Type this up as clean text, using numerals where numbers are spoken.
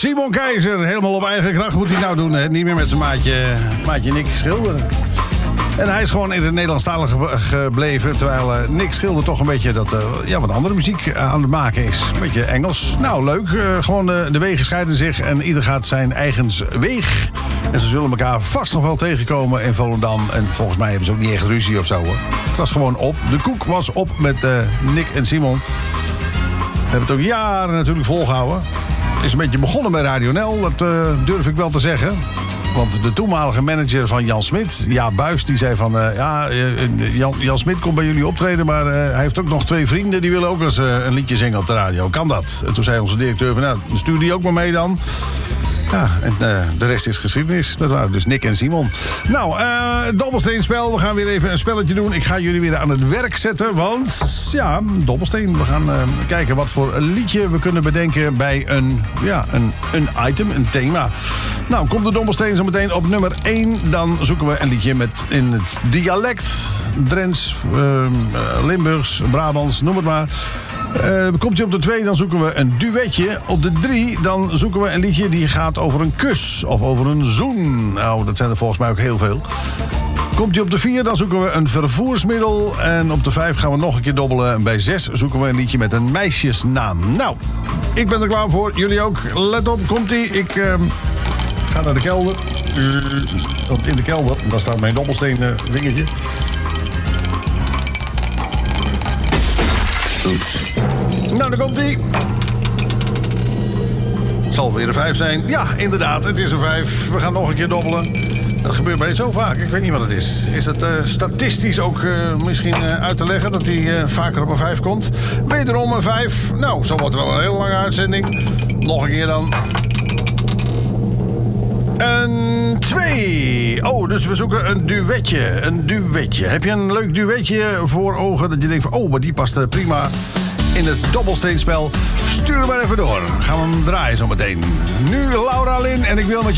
Simon Keizer, helemaal op eigen kracht moet hij nou doen. Hè? Niet meer met zijn maatje Nick Schilder. En hij is gewoon in het Nederlandstalig gebleven. Terwijl Nick Schilder toch een beetje wat andere muziek aan het maken is. Een beetje Engels. Nou, leuk. Gewoon de wegen scheiden zich en ieder gaat zijn eigens weeg. En ze zullen elkaar vast nog wel tegenkomen in Volendam. En volgens mij hebben ze ook niet echt ruzie of zo, hoor. Het was gewoon op. De koek was op met Nick en Simon. We hebben het ook jaren natuurlijk volgehouden. Het is een beetje begonnen bij Radio NL, dat durf ik wel te zeggen. Want de toenmalige manager van Jan Smit, Jaap Buijs, die zei van... Jan Smit komt bij jullie optreden, maar hij heeft ook nog 2 vrienden... die willen ook eens een liedje zingen op de radio. Kan dat? En toen zei onze directeur van, nou, stuur die ook maar mee dan. Ja, en de rest is geschiedenis. Dat waren dus Nick en Simon. Nou, dobbelsteenspel. We gaan weer even een spelletje doen. Ik ga jullie weer aan het werk zetten, want... ja, dobbelsteen. We gaan kijken wat voor een liedje we kunnen bedenken bij een item, een thema. Nou, komt de dobbelsteen zo meteen op nummer 1. Dan zoeken we een liedje in het dialect. Drents, Limburgs, Brabants, noem het maar. Komt hij op de 2, dan zoeken we een duetje. Op de 3, dan zoeken we een liedje die gaat over een kus of over een zoen. Nou, dat zijn er volgens mij ook heel veel. Komt hij op de 4, dan zoeken we een vervoersmiddel. En op de 5 gaan we nog een keer dobbelen. En bij 6 zoeken we een liedje met een meisjesnaam. Nou, ik ben er klaar voor. Jullie ook. Let op, komt-ie. Ik ga naar de kelder. Want in de kelder, daar staat mijn dobbelsteen dingetje. Oeps. Nou, daar komt ie. Het zal weer een 5 zijn. Ja, inderdaad, het is een 5. We gaan nog een keer dobbelen. Dat gebeurt bij zo vaak. Ik weet niet wat het is. Is het statistisch ook misschien uit te leggen... dat hij vaker op een 5 komt? Wederom een 5. Nou, zo wordt het wel een hele lange uitzending. Nog een keer dan. Een 2. Oh, dus we zoeken een duetje. Een duetje. Heb je een leuk duetje voor ogen dat je denkt van... oh, maar die past prima in het dobbelsteenspel? Stuur maar even door. Gaan we hem draaien zo meteen. Nu Laura Lin en ik wil met je...